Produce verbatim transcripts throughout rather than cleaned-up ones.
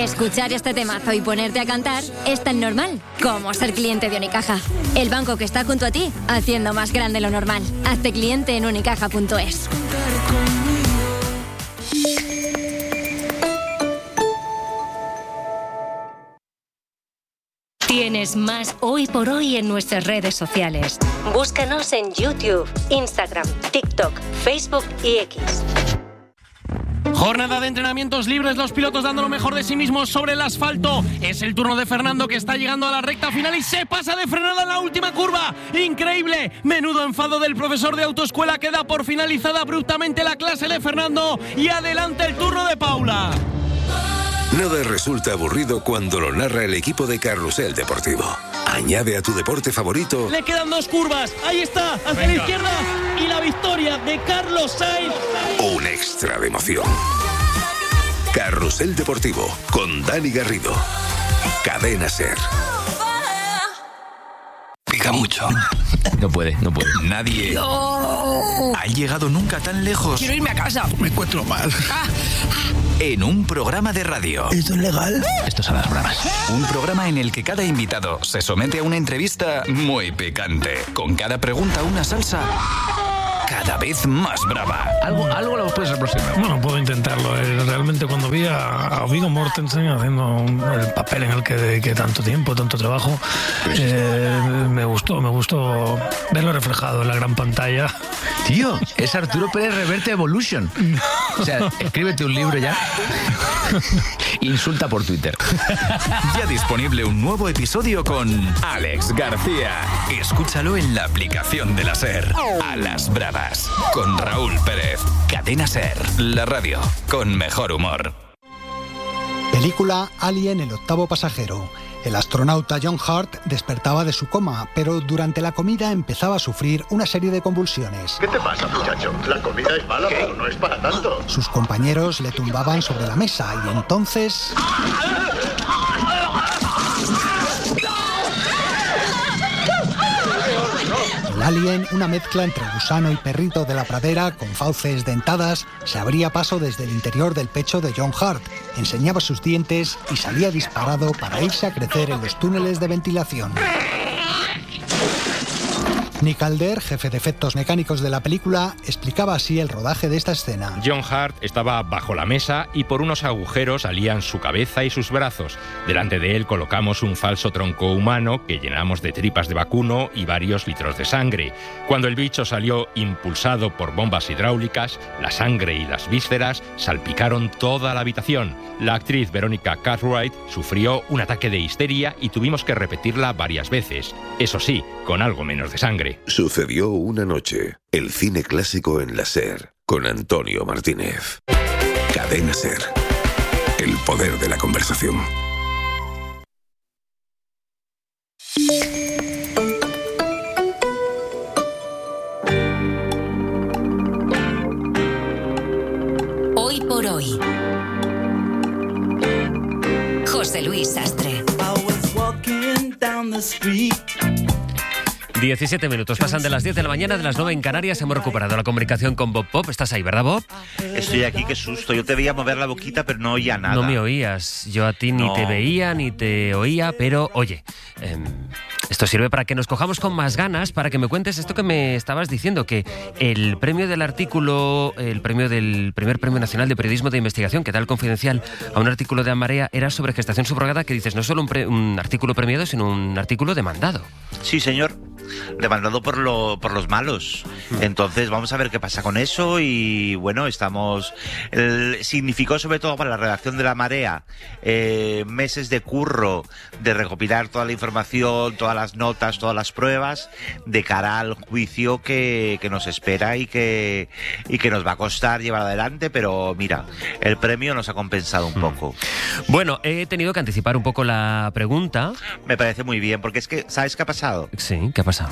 Escuchar este temazo y ponerte a cantar es tan normal como ser cliente de Unicaja. El banco que está junto a ti, haciendo más grande lo normal. Hazte cliente en unicaja punto es. Tienes más Hoy por Hoy en nuestras redes sociales. Búscanos en YouTube, Instagram, TikTok, Facebook y X. Jornada de entrenamientos libres, los pilotos dando lo mejor de sí mismos sobre el asfalto. Es el turno de Fernando, que está llegando a la recta final y se pasa de frenada en la última curva. ¡Increíble! Menudo enfado del profesor de autoescuela, que da por finalizada abruptamente la clase de Fernando. Y adelante el turno de Paula. Nada resulta aburrido cuando lo narra el equipo de Carrusel Deportivo. Añade a tu deporte favorito. Le quedan dos curvas. Ahí está, hacia Venga. la izquierda. Y la victoria de Carlos Sainz. Un extra de emoción. Carrusel Deportivo con Dani Garrido. Cadena SER. Pica mucho. No puede, no puede. Nadie no. ha llegado nunca tan lejos. Quiero irme a casa. Me encuentro mal. Ah. En un programa de radio. ¿Esto es legal? Esto es a las bravas. Un programa en el que cada invitado se somete a una entrevista muy picante. Con cada pregunta una salsa cada vez más brava. Algo, algo lo puedes aproximar. Bueno, puedo intentarlo. Realmente cuando vi a, a Viggo Mortensen haciendo un, el papel en el que dediqué tanto tiempo, tanto trabajo, eh, me gustó, me gustó verlo reflejado en la gran pantalla. Tío, es Arturo Pérez Reverte Evolution. O sea, escríbete un libro ya. Insulta por Twitter. Ya disponible un nuevo episodio con Alex García. Escúchalo en la aplicación de la SER. A las bravas. Con Raúl Pérez. Cadena SER. La radio con mejor humor. Película Alien, el octavo pasajero. El astronauta John Hurt despertaba de su coma, pero durante la comida empezaba a sufrir una serie de convulsiones. ¿Qué te pasa, muchacho? La comida es mala, ¿Qué? Pero no es para tanto. Sus compañeros le tumbaban sobre la mesa y entonces... El alien, una mezcla entre gusano y perrito de la pradera con fauces dentadas, se abría paso desde el interior del pecho de John Hurt, enseñaba sus dientes y salía disparado para irse a crecer en los túneles de ventilación. Nick Calder, jefe de efectos mecánicos de la película, explicaba así el rodaje de esta escena. John Hurt estaba bajo la mesa y por unos agujeros salían su cabeza y sus brazos. Delante de él colocamos un falso tronco humano que llenamos de tripas de vacuno y varios litros de sangre. Cuando el bicho salió impulsado por bombas hidráulicas, la sangre y las vísceras salpicaron toda la habitación. La actriz Veronica Cartwright sufrió un ataque de histeria y tuvimos que repetirla varias veces. Eso sí, con algo menos de sangre. Sucedió una noche. El cine clásico en la SER, con Antonio Martínez. Cadena SER. El poder de la conversación. Hoy por hoy. José Luis Sastre. diecisiete minutos, pasan de las diez de la mañana, de las nueve en Canarias. Hemos recuperado la comunicación con Bob Pop. ¿Estás ahí, verdad, Bob? Estoy aquí, qué susto. Yo te veía mover la boquita, pero no oía nada. No me oías. Yo a ti ni no. te veía, ni te oía, pero oye, eh, esto sirve para que nos cojamos con más ganas, para que me cuentes esto que me estabas diciendo, que el premio del artículo, el premio del primer Premio Nacional de Periodismo de Investigación, que da el Confidencial a un artículo de Amarea, era sobre gestación subrogada, que dices, no solo un, pre, un artículo premiado, sino un artículo demandado. Sí, señor. Demandado por, lo, por los malos. Entonces vamos a ver qué pasa con eso y bueno, estamos... El, significó sobre todo para la redacción de La Marea eh, meses de curro, de recopilar toda la información, todas las notas, todas las pruebas de cara al juicio que, que nos espera y que, y que nos va a costar llevar adelante, pero mira, el premio nos ha compensado un poco. Bueno, he tenido que anticipar un poco la pregunta. Me parece muy bien, porque es que, ¿sabes qué ha pasado? Sí, ¿qué ha pasado?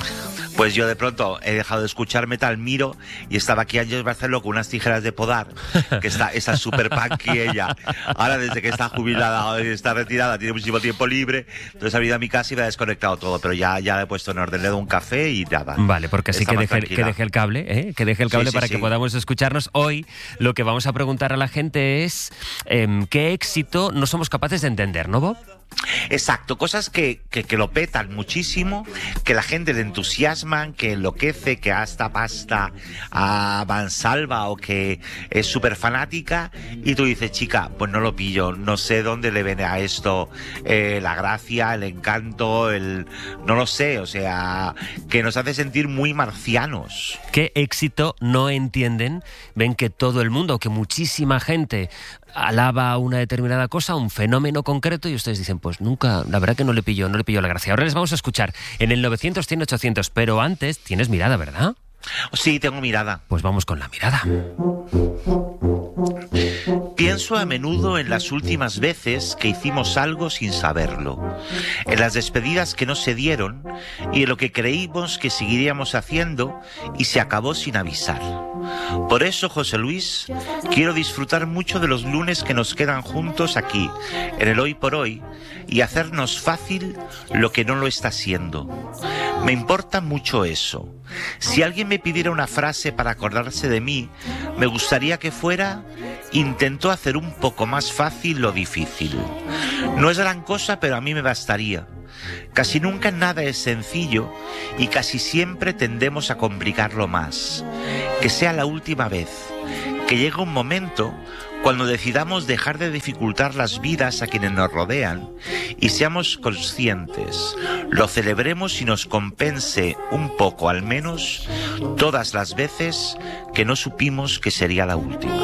Pues yo de pronto he dejado de escuchar metal, miro y estaba aquí Ángeles Barceló con unas tijeras de podar, que está esa super punky ella. Ahora desde que está jubilada, está retirada, tiene muchísimo tiempo libre, entonces ha venido a mi casa y me ha desconectado todo, pero ya, ya le he puesto en orden, le he dado un café y nada. Vale, porque así que deje, que deje el cable, ¿eh? que deje el cable sí, sí, para sí. que podamos escucharnos. Hoy lo que vamos a preguntar a la gente es eh, ¿qué éxito no somos capaces de entender, ¿no, Bob? Exacto, cosas que, que, que lo petan muchísimo, que la gente le entusiasman, que enloquece, que hasta pasta a mansalva o que es súper fanática, y tú dices, chica, pues no lo pillo, no sé dónde le viene a esto eh, la gracia, el encanto, el no lo sé, o sea, que nos hace sentir muy marcianos. ¿Qué éxito no entienden? Ven que todo el mundo, que muchísima gente alaba una determinada cosa, un fenómeno concreto, y ustedes dicen, pues nunca, la verdad que no le pillo, no le pillo la gracia. Ahora les vamos a escuchar en el novecientos, cien, ochocientos, pero antes tienes mirada, ¿verdad? Sí, tengo mirada. Pues vamos con la mirada. Pienso a menudo en las últimas veces que hicimos algo sin saberlo, en las despedidas que no se dieron y en lo que creímos que seguiríamos haciendo y se acabó sin avisar. Por eso, José Luis, quiero disfrutar mucho de los lunes que nos quedan juntos aquí, en el Hoy por Hoy, y hacernos fácil lo que no lo está siendo. Me importa mucho eso. Si alguien me pidiera una frase para acordarse de mí, me gustaría que fuera: intentó hacer un poco más fácil lo difícil. No es gran cosa, pero a mí me bastaría. Casi nunca nada es sencillo y casi siempre tendemos a complicarlo más. Que sea la última vez, que llegue un momento cuando decidamos dejar de dificultar las vidas a quienes nos rodean y seamos conscientes, lo celebremos y nos compense un poco al menos todas las veces que no supimos que sería la última.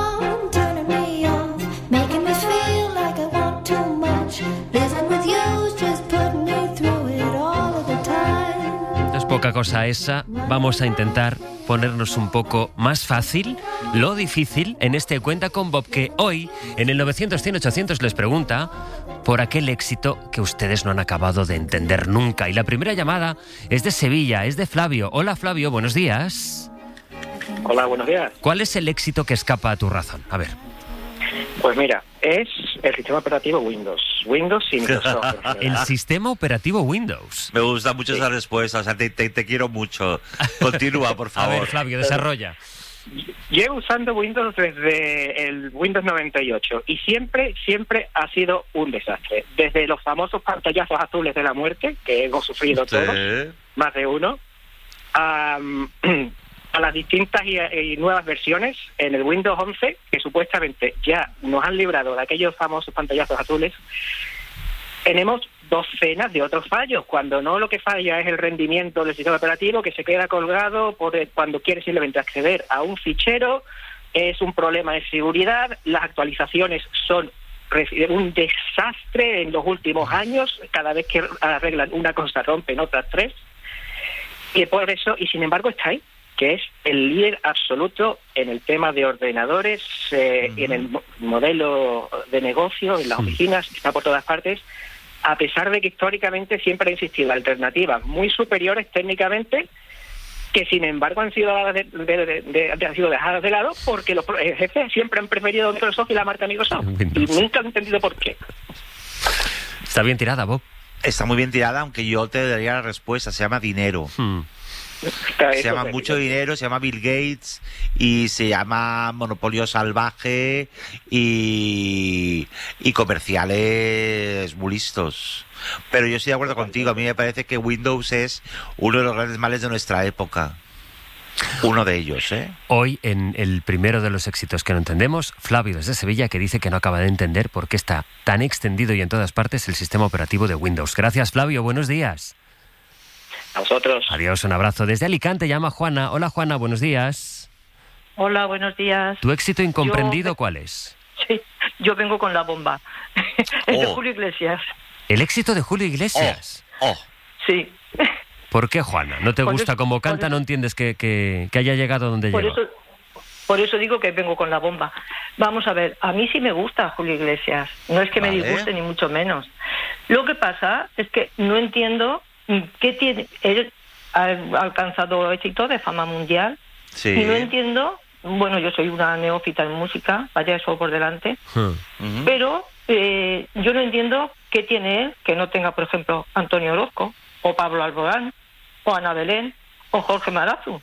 Poca cosa esa, vamos a intentar ponernos un poco más fácil lo difícil en este Cuenta con Bob, que hoy en el novecientos, cien, ochocientos les pregunta por aquel éxito que ustedes no han acabado de entender nunca. Y la primera llamada es de Sevilla, es de Flavio. Hola Flavio, buenos días. Hola, buenos días. ¿Cuál es el éxito que escapa a tu razón? A ver. Pues mira, es el sistema operativo Windows. Windows y Microsoft. El sistema operativo Windows. Me gusta mucho sí. esa respuesta, o sea, te, te, te quiero mucho. Continúa, por favor. A ver, Flavio, desarrolla. Llevo usando Windows desde el Windows noventa y ocho y siempre, siempre ha sido un desastre. Desde los famosos pantallazos azules de la muerte, que hemos sufrido sí. todos, más de uno, a... Um, a las distintas y, y nuevas versiones en el Windows once, que supuestamente ya nos han librado de aquellos famosos pantallazos azules. Tenemos docenas de otros fallos, cuando no lo que falla es el rendimiento del sistema operativo, que se queda colgado por cuando quiere simplemente acceder a un fichero, es un problema de seguridad, las actualizaciones son un desastre en los últimos años, cada vez que arreglan una cosa rompen otras tres, y por eso, y sin embargo está ahí, que es el líder absoluto en el tema de ordenadores, eh, uh-huh. en el mo- modelo de negocio, en las oficinas, está por todas partes, a pesar de que históricamente siempre ha existido alternativas muy superiores técnicamente, que sin embargo han sido, de, de, de, de, de, han sido dejadas de lado porque los jefes siempre han preferido Microsoft y la marca Microsoft, y nunca han entendido por qué. Está bien tirada, Bob. Está muy bien tirada, aunque yo te daría la respuesta, se llama dinero. Hmm. Se llama mucho dinero, se llama Bill Gates y se llama monopolio salvaje y, y comerciales muy listos. Pero yo estoy de acuerdo contigo, a mí me parece que Windows es uno de los grandes males de nuestra época. Uno de ellos, ¿eh? Hoy, en el primero de los éxitos que no entendemos, Flavio desde Sevilla, que dice que no acaba de entender por qué está tan extendido y en todas partes el sistema operativo de Windows. Gracias, Flavio, buenos días. A vosotros. Adiós, un abrazo. Desde Alicante llama Juana. Hola, Juana, buenos días. Hola, buenos días. ¿Tu éxito incomprendido yo... cuál es? Sí, yo vengo con la bomba. Es oh. de Julio Iglesias. ¿El éxito de Julio Iglesias? Oh, oh. Sí. ¿Por qué, Juana? ¿No te por gusta eso, cómo canta? ¿No entiendes que, que, que haya llegado donde por llegó? Eso, por eso digo que vengo con la bomba. Vamos a ver, a mí sí me gusta Julio Iglesias. No es que vale. me disguste, ni mucho menos. Lo que pasa es que no entiendo qué tiene... Él, ha alcanzado éxito de fama mundial. Sí. Y no entiendo, bueno, yo soy una neófita en música, vaya eso por delante, Uh-huh. pero eh, yo no entiendo qué tiene él que no tenga, por ejemplo, Antonio Orozco, o Pablo Alborán, o Ana Belén, o Jorge Marazu.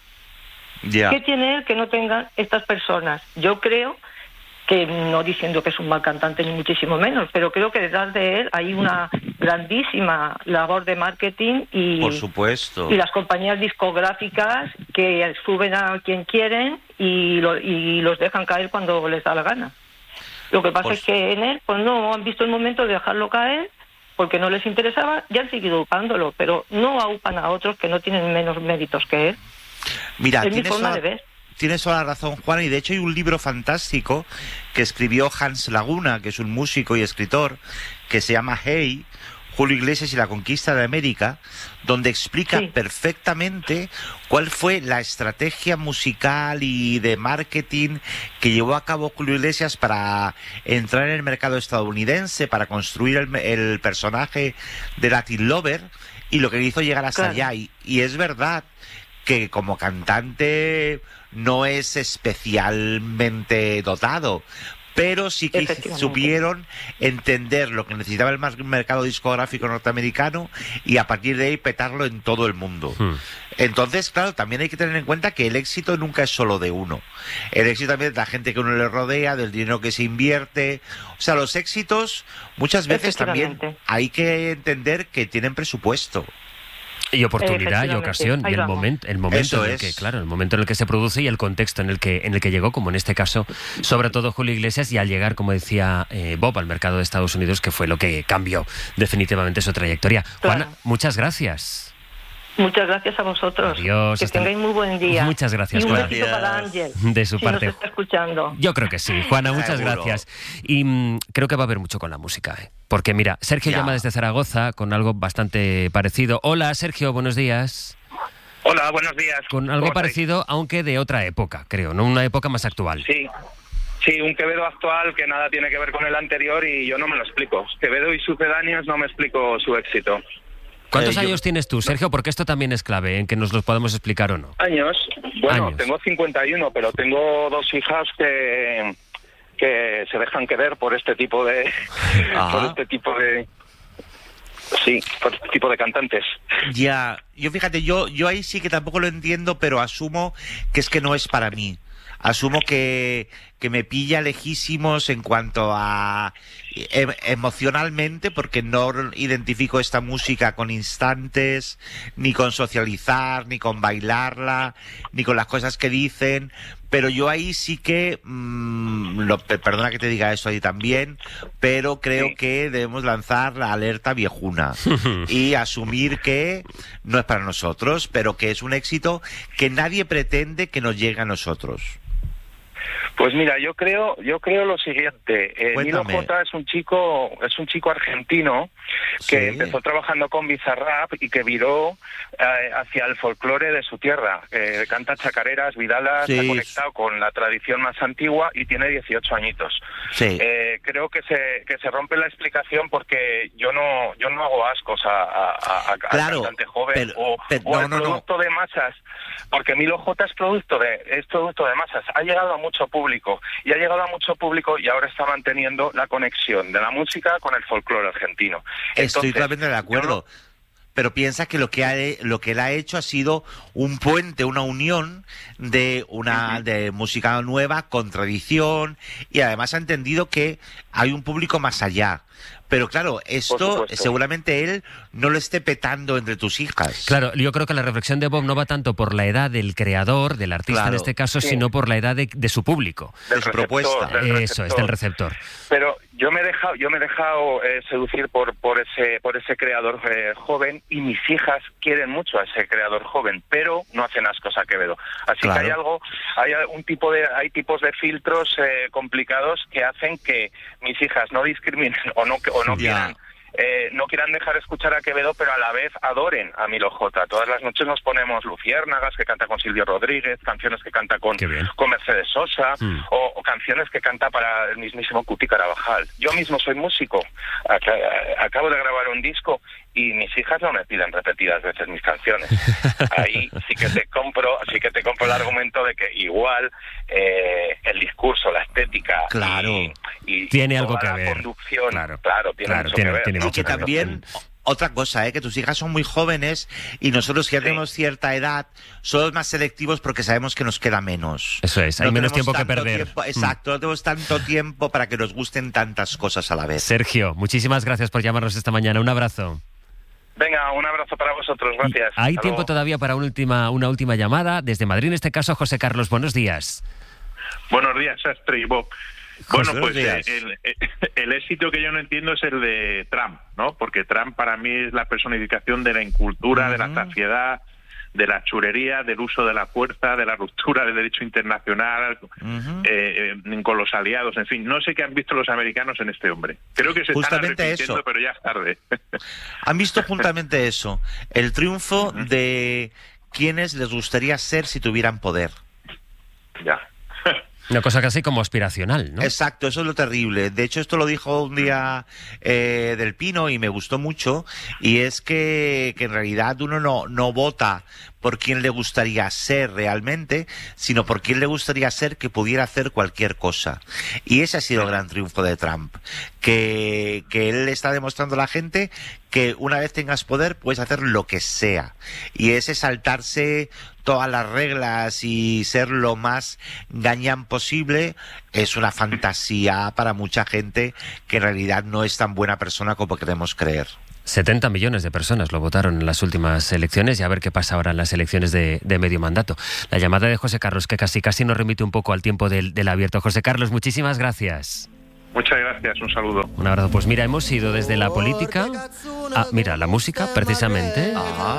Ya. ¿Qué tiene él que no tengan estas personas? Yo creo que, no diciendo que es un mal cantante ni muchísimo menos, pero creo que detrás de él hay una grandísima labor de marketing y, Por supuesto. y las compañías discográficas que suben a quien quieren y, lo, y los dejan caer cuando les da la gana. Lo que pasa Pues- es que en él pues no han visto el momento de dejarlo caer porque no les interesaba y han seguido upándolo, pero no aupan a otros que no tienen menos méritos que él. Mira, es mi tienes forma toda- de ver. Tienes toda la razón, Juan, y de hecho hay un libro fantástico que escribió Hans Laguna, que es un músico y escritor, que se llama Hey, Julio Iglesias y la conquista de América, donde explica Sí. perfectamente cuál fue la estrategia musical y de marketing que llevó a cabo Julio Iglesias para entrar en el mercado estadounidense, para construir el, el personaje de Latin Lover y lo que le hizo llegar hasta Claro. allá. Y, y es verdad que como cantante no es especialmente dotado, pero sí que Efectivamente. supieron entender lo que necesitaba el mar- mercado discográfico norteamericano y a partir de ahí petarlo en todo el mundo. Hmm. Entonces, claro, también hay que tener en cuenta que el éxito nunca es solo de uno. El éxito también es de la gente que uno le rodea, del dinero que se invierte. O sea, los éxitos muchas veces también Efectivamente. hay que entender que tienen presupuesto. Y oportunidad y Efectivamente, ocasión y ahí el vamos. momento, el momento Eso en el es. que, claro, el momento en el que se produce y el contexto en el que en el que llegó, como en este caso, sobre todo Julio Iglesias, y al llegar, como decía eh, Bob, al mercado de Estados Unidos, que fue lo que cambió definitivamente su trayectoria. Claro. Juana, muchas gracias. Muchas gracias a vosotros. Adiós, Que hasta tengáis muy buen día. Muchas gracias, Y un Juana. besito para Ángel. De su si parte. nos está escuchando. Yo creo que sí. Juana, muchas Seguro. gracias. Y mm, creo que va a haber mucho con la música, ¿eh? Porque mira, Sergio Ya. llama desde Zaragoza con algo bastante parecido. Hola, Sergio, buenos días. Hola, buenos días. Con algo ¿Cómo estáis? parecido, aunque de otra época, creo, ¿no? Una época más actual. Sí, sí, un Quevedo actual que nada tiene que ver con el anterior y yo no me lo explico. Quevedo y sucedáneos no me explico su éxito. ¿Cuántos Eh, yo- años tienes tú, Sergio? Porque esto también es clave, en que nos los podemos explicar o no. Años, bueno, Años. tengo cincuenta y uno, pero tengo dos hijas que que se dejan querer por este tipo de Ajá. por este tipo de sí, por este tipo de cantantes. Ya, yo fíjate, yo, yo ahí sí que tampoco lo entiendo, pero asumo que es que no es para mí. Asumo que, que me pilla lejísimos en cuanto a em- emocionalmente, porque no identifico esta música con instantes, ni con socializar, ni con bailarla, ni con las cosas que dicen. Pero yo ahí sí que, mm, lo- pe- perdona que te diga eso ahí también, pero creo Sí. que debemos lanzar la alerta viejuna y asumir que no es para nosotros, pero que es un éxito que nadie pretende que nos llegue a nosotros. Pues mira, yo creo, yo creo lo siguiente. Eh, Milo Cuéntame. J es un chico, es un chico argentino que Sí. empezó trabajando con Bizarrap y que viró eh, hacia el folclore de su tierra. Eh, canta chacareras, vidalas, Sí. ha conectado con la tradición más antigua y tiene dieciocho añitos. Sí. Eh, creo que se que se rompe la explicación porque yo no yo no hago ascos a, a, a- a Claro, cantante joven pero- o, pero- o no, al no, no. producto de masas, porque Milo J es producto de es producto de masas, ha llegado a mucho público y ha llegado a mucho público y ahora está manteniendo la conexión de la música con el folclore argentino. Estoy Entonces, totalmente de acuerdo. Pero piensa que lo que ha, lo que él ha hecho ha sido un puente, una unión de una de música nueva con tradición y además ha entendido que hay un público más allá. Pero claro, esto supuesto. seguramente él no lo esté petando entre tus hijas. Claro, yo creo que la reflexión de Bob no va tanto por la edad del creador, del artista Claro. en este caso, Sí. sino por la edad de, de su público. del de su receptor, propuesta. del Eso, es del receptor. Pero yo me he dejado, yo me he dejado eh, seducir por por ese por ese creador eh, joven y mis hijas quieren mucho a ese creador joven, pero no hacen ascos a Quevedo. Así Claro. que hay algo, hay un tipo de hay tipos de filtros eh, complicados que hacen que mis hijas no discriminen o no o no Ya. quieran eh, no quieran dejar escuchar a Quevedo, pero a la vez adoren a Milo J. Todas las noches nos ponemos Luciérnagas, que canta con Silvio Rodríguez, canciones que canta con, Qué bien. con Mercedes Sosa, Mm. o, o canciones que canta para el mismísimo Cuti Carabajal. Yo mismo soy músico, Ac- acabo de grabar un disco y mis hijas no me piden repetidas veces mis canciones. Ahí sí que te compro, sí que te compro el argumento de que igual eh, el discurso, la estética, claro, y, y tiene toda algo que la ver. conducción, Claro, claro, tiene claro, mucho tiene- que ver. tiene Y que también, otra cosa, ¿eh? que tus hijas son muy jóvenes y nosotros que ya tenemos cierta edad somos más selectivos porque sabemos que nos queda menos. Eso es, hay No menos tenemos tiempo que tanto perder. tiempo- exacto, no tenemos tanto tiempo para que nos gusten tantas cosas a la vez. Sergio, muchísimas gracias por llamarnos esta mañana. Un abrazo. Venga, un abrazo para vosotros, gracias. Hay Hasta tiempo luego. todavía para una última, una última llamada. Desde Madrid, en este caso, José Carlos, buenos días. Buenos días, Sastre y Bob. Bueno, José, pues buenos días. eh, el, el éxito que yo no entiendo es el de Trump, ¿no? Porque Trump para mí es la personificación de la incultura, de la saciedad, de la chulería, del uso de la fuerza, de la ruptura del derecho internacional, eh, eh, con los aliados, en fin. No sé qué han visto los americanos en este hombre. Creo que se Justamente están arrepintiendo, eso. pero ya es tarde. Han visto juntamente eso, el triunfo de quienes les gustaría ser si tuvieran poder. Ya. Una cosa casi como aspiracional, ¿no? Exacto, eso es lo terrible. De hecho, esto lo dijo un día eh, Del Pino y me gustó mucho, y es que, que en realidad uno no, no vota por quién le gustaría ser realmente, sino por quién le gustaría ser que pudiera hacer cualquier cosa. Y ese ha sido el gran triunfo de Trump, que, que él está demostrando a la gente que una vez tengas poder puedes hacer lo que sea. Y ese saltarse todas las reglas y ser lo más gañán posible es una fantasía para mucha gente que en realidad no es tan buena persona como queremos creer. setenta millones de personas lo votaron en las últimas elecciones y a ver qué pasa ahora en las elecciones de, de medio mandato. La llamada de José Carlos, que casi casi nos remite un poco al tiempo del, del abierto. José Carlos, muchísimas gracias. Muchas gracias, un saludo. Un abrazo. Pues mira, hemos ido desde la política a, mira, la música, precisamente.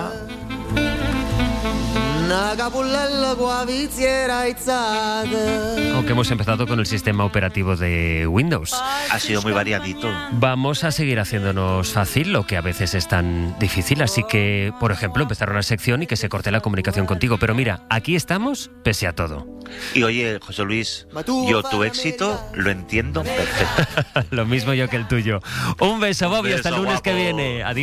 Aunque hemos empezado con el sistema operativo de Windows. Ha sido muy variadito. Vamos a seguir haciéndonos fácil lo que a veces es tan difícil. Así que, por ejemplo, empezar una sección y que se corte la comunicación contigo. Pero mira, aquí estamos pese a todo. Y oye, José Luis, yo tu éxito lo entiendo perfecto. Lo mismo yo que el tuyo. Un beso, Bobby. Hasta el Beso, lunes que guapo. viene. Adiós.